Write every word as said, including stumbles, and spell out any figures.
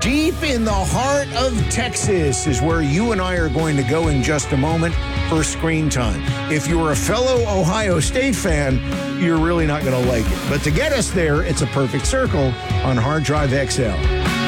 Deep in the heart of Texas is where you and I are going to go in just a moment for Screen Time. If you're a fellow Ohio State fan, you're really not going to like it. But to get us there, it's a perfect circle on Hard Drive X L.